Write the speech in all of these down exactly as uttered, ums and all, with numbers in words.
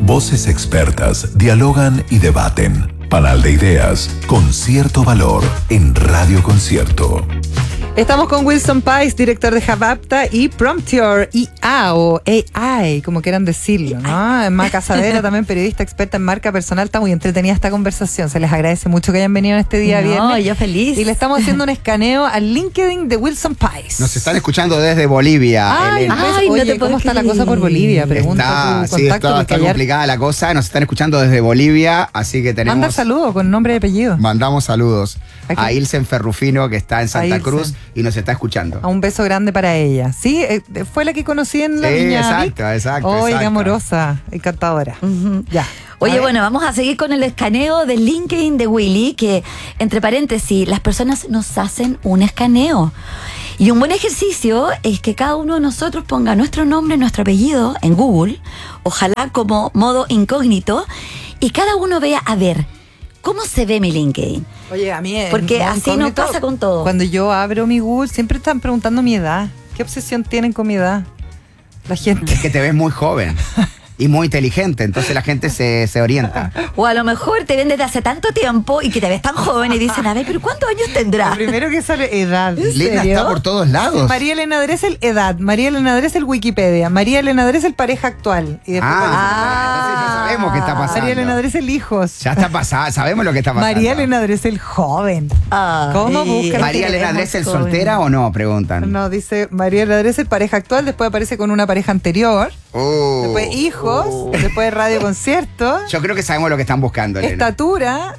Voces expertas dialogan y debaten. Panal de ideas con cierto valor en Radio Concierto. Estamos con Wilson Pais, director de Javapta, y Prompteur I A o A I, como quieran decirlo, ¿no? Maca Saavedra, también periodista experta en marca personal. Está muy entretenida esta conversación. Se les agradece mucho que hayan venido en este día no, viernes. No, yo feliz. Y le estamos haciendo un escaneo al LinkedIn de Wilson Pais. Nos están escuchando desde Bolivia. Ay, Elena. ay, Oye, no te ¿cómo está la cosa por Bolivia? Pregunta está, tu sí, contacto. está, está ayer... complicada la cosa. Nos están escuchando desde Bolivia, así que tenemos... Manda saludos con nombre y apellido. Mandamos saludos Aquí. a Ilsen Ferrufino, que está en Santa Cruz y nos está escuchando. A un beso grande para ella. Sí, eh, fue la que conocí en la sí, Viña. exacto, exacto. Oye, exacto. amorosa, encantadora. Uh-huh. Ya. Oye, bueno, vamos a seguir con el escaneo del LinkedIn de Willy, que, entre paréntesis, las personas nos hacen un escaneo. Y un buen ejercicio es que cada uno de nosotros ponga nuestro nombre, nuestro apellido en Google, ojalá como modo incógnito, y cada uno vea, a ver, ¿cómo se ve mi LinkedIn? Oye, a mí es Porque así nos pasa con todo. Cuando yo abro mi Google, siempre están preguntando mi edad. ¿Qué obsesión tienen con mi edad? La gente. Es que te ves muy joven y muy inteligente, entonces la gente se, se orienta. O a lo mejor te ven desde hace tanto tiempo y que te ves tan joven y dicen, a ver, ¿pero cuántos años tendrá? Lo primero que sale, edad. Linda está por todos lados. María Elena Dressel, edad. María Elena Dressel, Wikipedia. María Elena Dressel, pareja actual. Y después ah, entonces ya sabemos qué está pasando. María Elena Dressel, hijos. Ya está pasando, sabemos lo que está pasando. María Elena Dressel, joven. Ay. ¿Cómo buscan? ¿María Elena Dressel soltera o no? Preguntan. No, dice María Elena Dressel, pareja actual, después aparece con una pareja anterior. Uh, Después hijos, uh. después radio concierto. Yo creo que sabemos lo que están buscando, Elena. Estatura.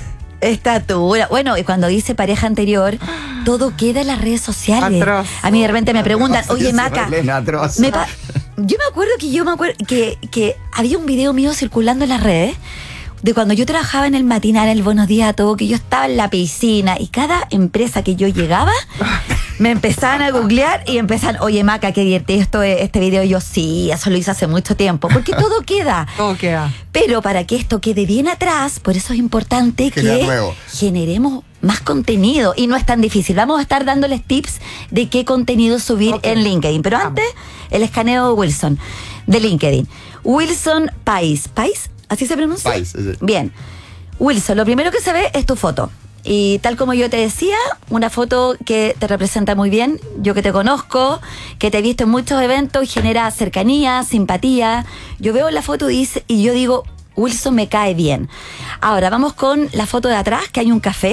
Estatura. Bueno, y cuando dice pareja anterior, todo queda en las redes sociales. Atroz. A mí de repente me preguntan, oye, Maca, Elena, atroz. me pa- yo me acuerdo que yo me acuerdo que, que había un video mío circulando en las redes de cuando yo trabajaba en el matinal, el Buenos Días a Todo, que yo estaba en la piscina y cada empresa que yo llegaba me empezaban a googlear y empezaban, oye, Maca, qué divertido esto, este video. Y yo, sí, eso lo hice hace mucho tiempo, porque todo queda. Todo queda. Pero para que esto quede bien atrás, por eso es importante que Generar nuevo. generemos más contenido. Y no es tan difícil. Vamos a estar dándoles tips de qué contenido subir Okay. en LinkedIn. Pero antes, el escaneo de Wilson, de LinkedIn. Wilson Pais. ¿Pais? ¿Así se pronuncia? Pais, sí. Bien. Wilson, lo primero que se ve es tu foto. Y tal como yo te decía, una foto que te representa muy bien, yo que te conozco, que te he visto en muchos eventos y genera cercanía, simpatía. Yo veo la foto y, dice, y yo digo, Wilson me cae bien. Ahora, vamos con la foto de atrás, que hay un café.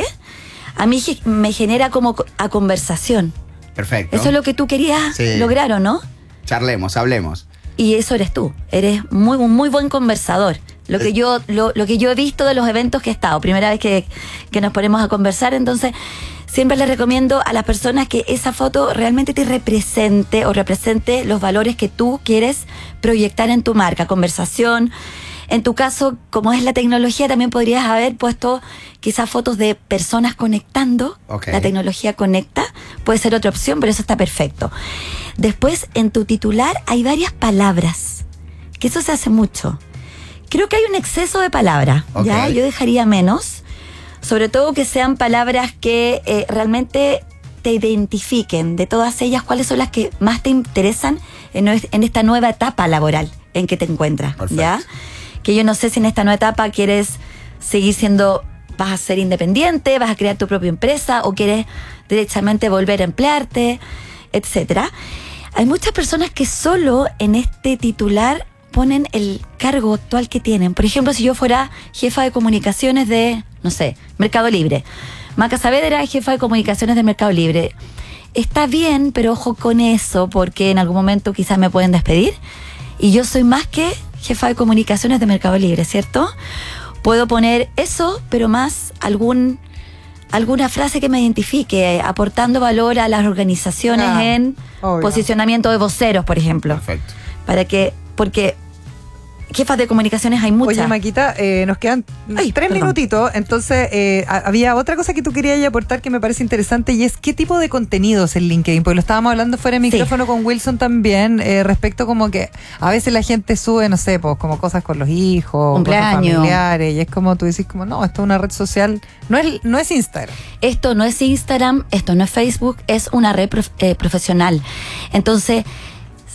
A mí me genera como a conversación. Perfecto. Eso es lo que tú querías Sí. lograr, ¿o no? Charlemos, hablemos. Y eso eres tú. Eres muy, un muy buen conversador. Lo que yo lo, lo que yo he visto de los eventos que he estado, primera vez que, que nos ponemos a conversar, entonces siempre les recomiendo a las personas que esa foto realmente te represente o represente los valores que tú quieres proyectar en tu marca, conversación. En tu caso, como es la tecnología, también podrías haber puesto quizás fotos de personas conectando. Okay. La tecnología conecta, puede ser otra opción, pero eso está perfecto. Después, en tu titular hay varias palabras, que eso se hace mucho. Creo que hay un exceso de palabras, Okay. ¿ya? Yo dejaría menos, sobre todo que sean palabras que eh, realmente te identifiquen, de todas ellas, cuáles son las que más te interesan en, en esta nueva etapa laboral en que te encuentras, Perfecto. ¿ya? Que yo no sé si en esta nueva etapa quieres seguir siendo, vas a ser independiente, vas a crear tu propia empresa o quieres derechamente volver a emplearte, etcétera. Hay muchas personas que solo en este titular ponen el cargo actual que tienen. Por ejemplo, si yo fuera jefa de comunicaciones de, no sé, Mercado Libre. Maca Saavedra, jefa de comunicaciones de Mercado Libre. Está bien, pero ojo con eso, porque en algún momento quizás me pueden despedir. Y yo soy más que jefa de comunicaciones de Mercado Libre, ¿cierto? Puedo poner eso, pero más algún alguna frase que me identifique, aportando valor a las organizaciones Ah, en obvio. posicionamiento de voceros, por ejemplo. Perfecto. Para que, porque jefas de comunicaciones hay muchas. Oye, Maquita, eh, nos quedan Ay, tres perdón. minutitos. Entonces, eh, a- había otra cosa que tú querías aportar que me parece interesante y es qué tipo de contenidos en LinkedIn. Porque lo estábamos hablando fuera de Sí. micrófono con Wilson también, eh, respecto como que a veces la gente sube, no sé, pues como cosas con los hijos, Cumpleaños. cosas familiares. Y es como tú decís, como no, esto es una red social. No es, no es Instagram. Esto no es Instagram, esto no es Facebook, es una red prof- eh, profesional. Entonces,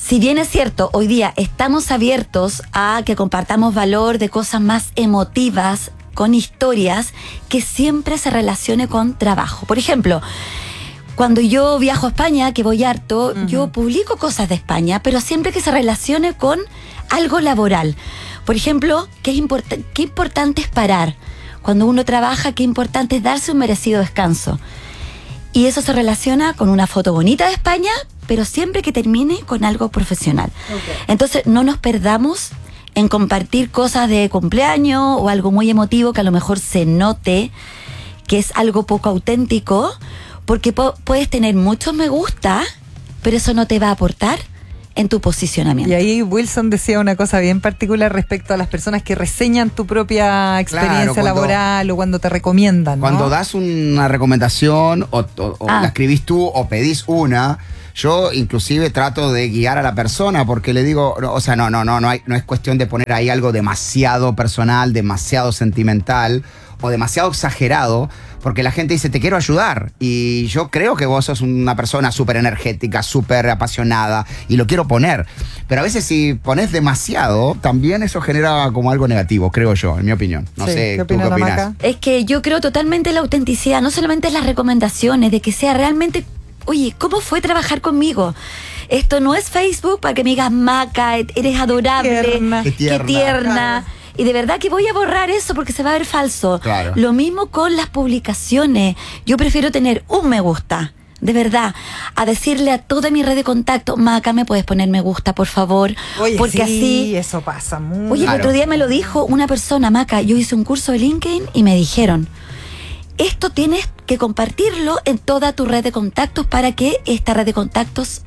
si bien es cierto, hoy día estamos abiertos a que compartamos valor de cosas más emotivas, con historias, que siempre se relacione con trabajo. Por ejemplo, cuando yo viajo a España, que voy harto, uh-huh. yo publico cosas de España, pero siempre que se relacione con algo laboral. Por ejemplo, qué, import- qué importante es parar. Cuando uno trabaja, qué importante es darse un merecido descanso. Y eso se relaciona con una foto bonita de España, pero siempre que termine con algo profesional. Okay. Entonces, no nos perdamos en compartir cosas de cumpleaños o algo muy emotivo que a lo mejor se note que es algo poco auténtico, porque po- puedes tener muchos me gusta, pero eso no te va a aportar en tu posicionamiento. Y ahí Wilson decía una cosa bien particular respecto a las personas que reseñan tu propia experiencia claro, cuando, laboral o cuando te recomiendan, ¿no? Cuando das una recomendación o, o, o ah. la escribís tú o pedís una, yo inclusive trato de guiar a la persona porque le digo, no, o sea, no, no, no, no, hay, no es cuestión de poner ahí algo demasiado personal, demasiado sentimental o demasiado exagerado, porque la gente dice, te quiero ayudar, y yo creo que vos sos una persona súper energética, súper apasionada, y lo quiero poner. Pero a veces si pones demasiado, también eso genera como algo negativo, creo yo, en mi opinión. No sí, sé, ¿tú qué opinas? Es que yo creo totalmente la autenticidad, no solamente las recomendaciones, de que sea realmente, oye, ¿cómo fue trabajar conmigo? Esto no es Facebook para que me digas, Maca, eres adorable, tierna. qué tierna. Qué tierna. Claro. Y de verdad que voy a borrar eso porque se va a ver falso. Claro. Lo mismo con las publicaciones. Yo prefiero tener un me gusta, de verdad, a decirle a toda mi red de contacto, Maca, ¿me puedes poner me gusta, por favor? Oye, porque sí, así eso pasa mucho. Oye, claro. el otro día me lo dijo una persona, Maca, yo hice un curso de LinkedIn y me dijeron, esto tienes que compartirlo en toda tu red de contactos para que esta red de contactos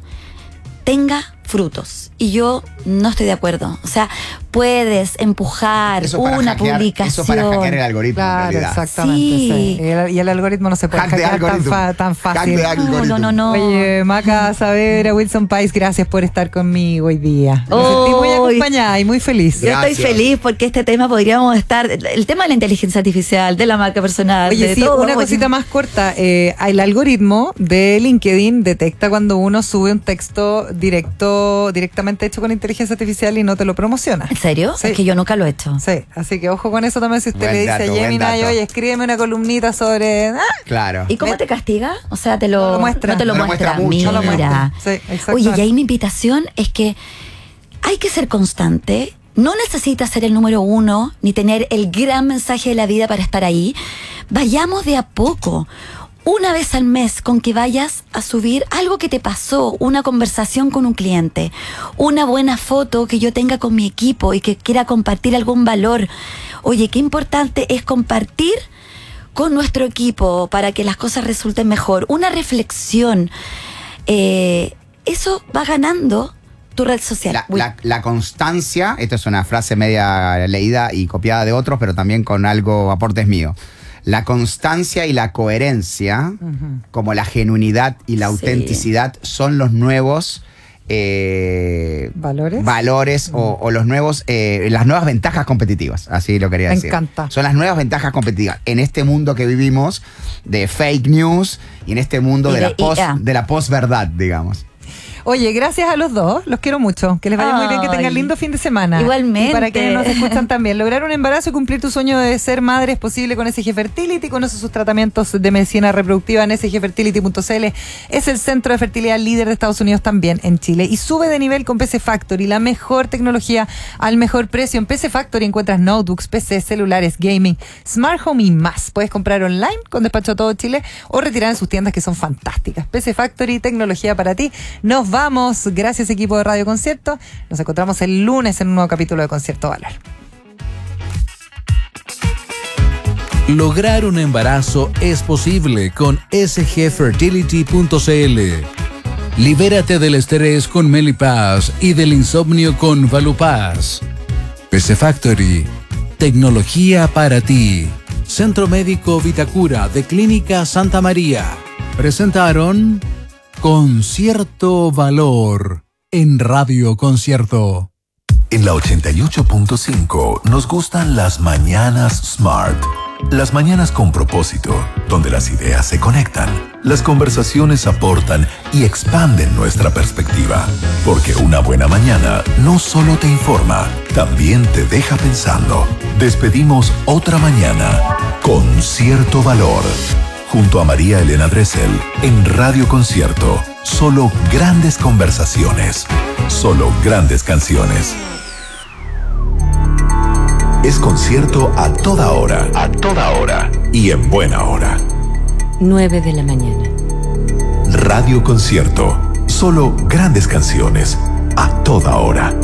tenga frutos. Y yo no estoy de acuerdo. O sea, puedes empujar eso para una hackear, publicación. Eso para hackear el algoritmo, claro, en realidad. exactamente. Sí. Sí. Y, el, y el algoritmo no se puede hackear tan, fa, tan fácil. No, no, no, no. Oye, Maca Saavedra, Wilson Pais, gracias por estar conmigo hoy día. Me oh, sentí muy acompañada y muy feliz. Yo gracias. Estoy feliz porque este tema podríamos estar, el tema de la inteligencia artificial, de la marca personal, Oye, de sí, todo. Una cosita más corta. Eh, el algoritmo de LinkedIn detecta cuando uno sube un texto directo, directamente hecho con inteligencia artificial y no te lo promociona. ¿En serio? Sí. Es que yo nunca lo he hecho. Sí, así que ojo con eso también si usted buen le dice dato, a Gemini, oye, escríbeme una columnita sobre... ¿Ah? Claro. ¿Y cómo te castiga? O sea, te lo, no lo muestra. No te lo, no muestra. muestra mucho, Mira. no lo muestra. Sí, oye, y ahí mi invitación es que hay que ser constante. No necesitas ser el número uno, ni tener el gran mensaje de la vida para estar ahí. Vayamos de a poco. Una vez al mes, con que vayas a subir algo que te pasó, una conversación con un cliente, una buena foto que yo tenga con mi equipo y que quiera compartir algún valor. Oye, qué importante es compartir con nuestro equipo para que las cosas resulten mejor. Una reflexión. Eh, eso va ganando tu red social. La, la, la constancia, esto es una frase media leída y copiada de otros, pero también con algo, aportes míos. La constancia y la coherencia, uh-huh. como la genuinidad y la sí. autenticidad, son los nuevos eh, valores, valores uh-huh. o, o los nuevos, eh, las nuevas ventajas competitivas. Así lo quería Me decir. Me encanta. Son las nuevas ventajas competitivas en este mundo que vivimos de fake news y en este mundo de, de la post, de la posverdad, digamos. Oye, gracias a los dos, los quiero mucho. Que les vaya Ay, muy bien, que tengan lindo fin de semana. Igualmente. Y para quienes nos escuchan también, lograr un embarazo y cumplir tu sueño de ser madre es posible con S G Fertility. Conoce sus tratamientos de medicina reproductiva en s g fertility punto c l. Es el centro de fertilidad líder de Estados Unidos, también en Chile. Y sube de nivel con P C Factory, la mejor tecnología al mejor precio. En P C Factory encuentras notebooks, P C, celulares, gaming, smart home y más. Puedes comprar online con despacho a todo Chile o retirar en sus tiendas que son fantásticas. P C Factory, tecnología para ti. Nos vamos. Gracias, equipo de Radio Concierto. Nos encontramos el lunes en un nuevo capítulo de Concierto Valor. Lograr un embarazo es posible con s g fertility punto c l. Libérate del estrés con Melipaz y del insomnio con Valupaz. P C Factory, tecnología para ti. Centro Médico Vitacura de Clínica Santa María. Presentaron Concierto Valor en Radio Concierto. En la ochenta y ocho punto cinco nos gustan las mañanas Smart. Las mañanas con propósito, donde las ideas se conectan, las conversaciones aportan y expanden nuestra perspectiva. Porque una buena mañana no solo te informa, también te deja pensando. Despedimos otra mañana con cierto valor. Junto a María Elena Dressel en Radio Concierto. Solo grandes conversaciones. Solo grandes canciones. Es concierto a toda hora. A toda hora. Y en buena hora. nueve de la mañana. Radio Concierto. Solo grandes canciones. A toda hora.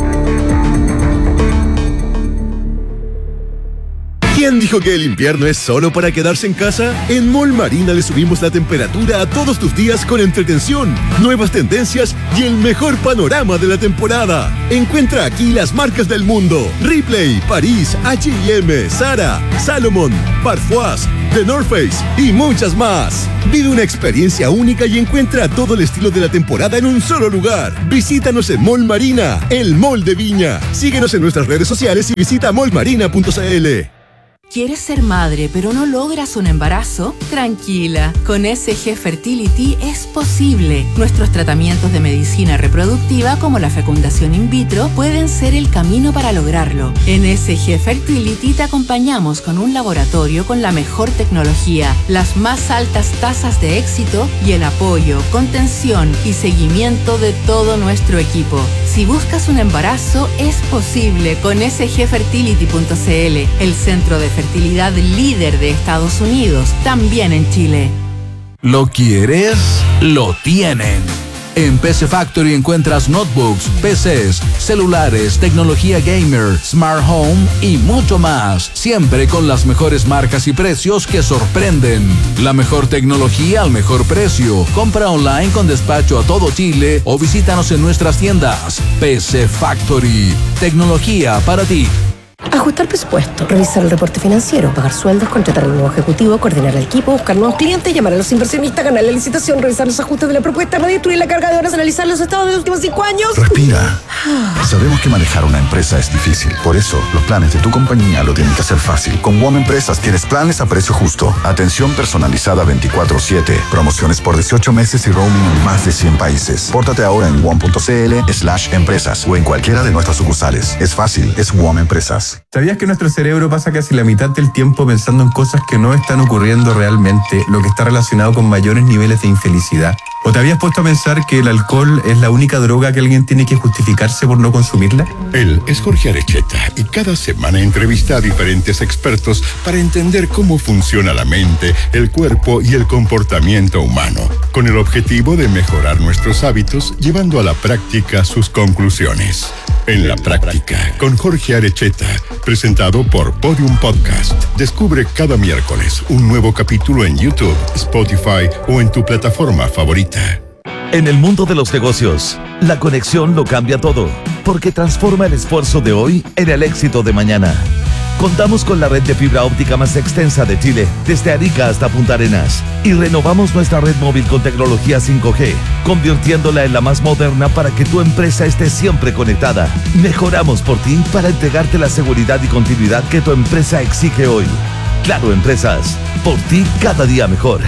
¿Quién dijo que el invierno es solo para quedarse en casa? En Mall Marina le subimos la temperatura a todos tus días con entretención, nuevas tendencias y el mejor panorama de la temporada. Encuentra aquí las marcas del mundo: Ripley, París, H y M, Zara, Salomon, Parfois, The North Face y muchas más. Vive una experiencia única y encuentra todo el estilo de la temporada en un solo lugar. Visítanos en Mall Marina, el mall de Viña. Síguenos en nuestras redes sociales y visita mall marina punto c l. ¿Quieres ser madre pero no logras un embarazo? Tranquila, con S G Fertility es posible. Nuestros tratamientos de medicina reproductiva como la fecundación in vitro pueden ser el camino para lograrlo. En S G Fertility te acompañamos con un laboratorio con la mejor tecnología, las más altas tasas de éxito y el apoyo, contención y seguimiento de todo nuestro equipo. Si buscas un embarazo, es posible con S G fertility punto c l, el centro de fertilidad líder de Estados Unidos, también en Chile. ¿Lo quieres? Lo tienen. En P C Factory encuentras notebooks, P Cs, celulares, tecnología gamer, smart home y mucho más. Siempre con las mejores marcas y precios que sorprenden. La mejor tecnología al mejor precio. Compra online con despacho a todo Chile o visítanos en nuestras tiendas. P C Factory. Tecnología para ti. Ajustar presupuesto, revisar el reporte financiero, pagar sueldos, contratar al nuevo ejecutivo, coordinar al equipo, buscar nuevos clientes, llamar a los inversionistas, ganar la licitación, revisar los ajustes de la propuesta, redistribuir la carga de horas, analizar los estados de los últimos cinco años. Respira. Sabemos que manejar una empresa es difícil. Por eso, los planes de tu compañía lo tienen que hacer fácil. Con WOM Empresas tienes planes a precio justo, atención personalizada veinticuatro siete, promociones por dieciocho meses y roaming en más de cien países. Pórtate ahora en wom punto c l slash empresas o en cualquiera de nuestras sucursales. Es fácil, es WOM Empresas. ¿Sabías que nuestro cerebro pasa casi la mitad del tiempo pensando en cosas que no están ocurriendo realmente, lo que está relacionado con mayores niveles de infelicidad? ¿O te habías puesto a pensar que el alcohol es la única droga que alguien tiene que justificarse por no consumirla? Él es Jorge Arecheta y cada semana entrevista a diferentes expertos para entender cómo funciona la mente, el cuerpo y el comportamiento humano, con el objetivo de mejorar nuestros hábitos llevando a la práctica sus conclusiones. En la práctica, con Jorge Arecheta, presentado por Podium Podcast. Descubre cada miércoles un nuevo capítulo en YouTube, Spotify o en tu plataforma favorita. En el mundo de los negocios, la conexión lo cambia todo, porque transforma el esfuerzo de hoy en el éxito de mañana. Contamos con la red de fibra óptica más extensa de Chile, desde Arica hasta Punta Arenas, y renovamos nuestra red móvil con tecnología cinco G, convirtiéndola en la más moderna para que tu empresa esté siempre conectada. Mejoramos por ti para entregarte la seguridad y continuidad que tu empresa exige hoy. Claro Empresas, por ti cada día mejor.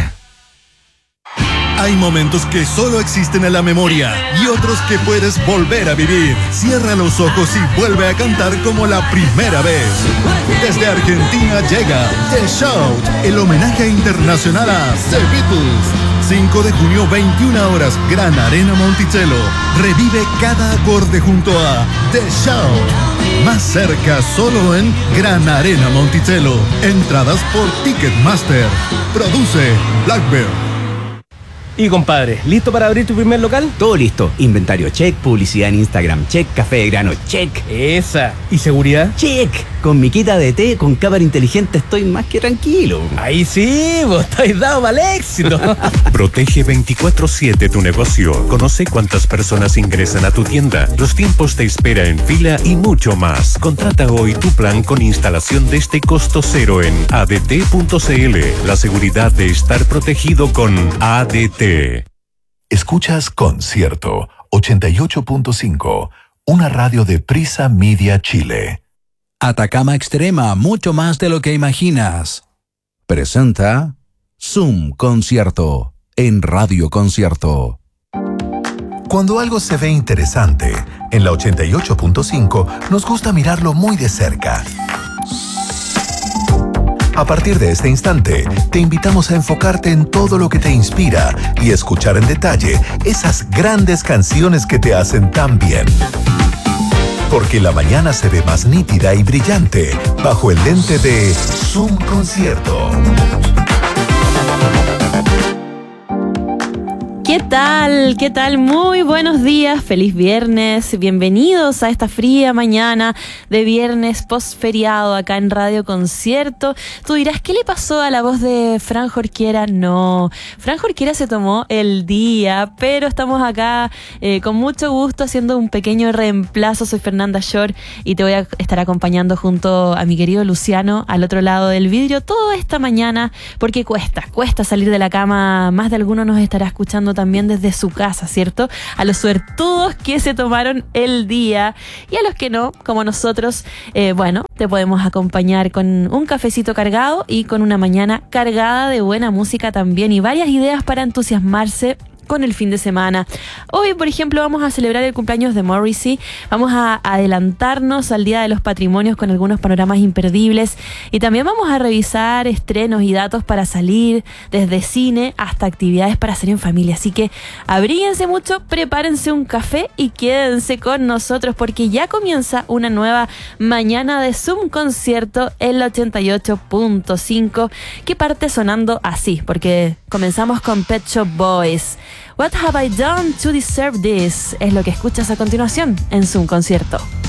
Hay momentos que solo existen en la memoria y otros que puedes volver a vivir. Cierra los ojos y vuelve a cantar como la primera vez. Desde Argentina llega The Shout, el homenaje internacional a The Beatles. cinco de junio, veintiuna horas, Gran Arena Monticello. Revive cada acorde junto a The Shout. Más cerca, solo en Gran Arena Monticello. Entradas por Ticketmaster. Produce Blackbird. Y compadre, ¿listo para abrir tu primer local? Todo listo. Inventario check, publicidad en Instagram check, café de grano check. Esa. ¿Y seguridad? Check. Con mi quita de té, con cámara inteligente estoy más que tranquilo. Ahí sí, vos estáis dado para el éxito. Protege veinticuatro siete tu negocio. Conoce cuántas personas ingresan a tu tienda, los tiempos de espera en fila y mucho más. Contrata hoy tu plan con instalación desde costo cero en a d t punto c l. La seguridad de estar protegido con A D T. Escuchas Concierto ochenta y ocho punto cinco, una radio de Prisa Media Chile. Atacama Extrema, mucho más de lo que imaginas. Presenta Zoom Concierto en Radio Concierto. Cuando algo se ve interesante, en la ochenta y ocho punto cinco nos gusta mirarlo muy de cerca. A partir de este instante, te invitamos a enfocarte en todo lo que te inspira y escuchar en detalle esas grandes canciones que te hacen tan bien. Porque la mañana se ve más nítida y brillante bajo el lente de Zoom Concierto. ¿Qué tal? ¿Qué tal? Muy buenos días, feliz viernes, bienvenidos a esta fría mañana de viernes post-feriado acá en Radio Concierto. Tú dirás, ¿qué le pasó a la voz de Fran Jorquera? No, Fran Jorquera se tomó el día, pero estamos acá eh, con mucho gusto haciendo un pequeño reemplazo. Soy Fernanda Shore y te voy a estar acompañando junto a mi querido Luciano al otro lado del vidrio toda esta mañana, porque cuesta, cuesta salir de la cama. Más de alguno nos estará escuchando también desde su casa, ¿cierto? A los suertudos que se tomaron el día y a los que no, como nosotros, eh, bueno, te podemos acompañar con un cafecito cargado y con una mañana cargada de buena música también y varias ideas para entusiasmarse con el fin de semana. Hoy, por ejemplo, vamos a celebrar el cumpleaños de Morrissey. Vamos a adelantarnos al Día de los Patrimonios con algunos panoramas imperdibles y también vamos a revisar estrenos y datos para salir, desde cine hasta actividades para hacer en familia. Así que abríguense mucho, prepárense un café y quédense con nosotros porque ya comienza una nueva mañana de Zoom Concierto en la ochenta y ocho punto cinco, que parte sonando así, porque comenzamos con Pet Shop Boys. What have I done to deserve this? Es lo que escuchas a continuación en Zoom Concierto.